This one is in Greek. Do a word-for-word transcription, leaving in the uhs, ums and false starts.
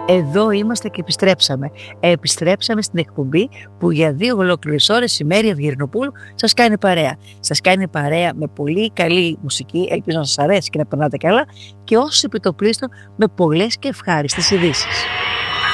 Εδώ είμαστε και επιστρέψαμε. Επιστρέψαμε στην εκπομπή που για δύο ολόκληρες ώρες η Μέρη Αυγερινοπούλου σας κάνει παρέα. Σας κάνει παρέα με πολύ καλή μουσική, ελπίζω να σας αρέσει και να περνάτε καλά, και όσοι επιτοπλίστων με πολλές και ευχάριστες ειδήσεις.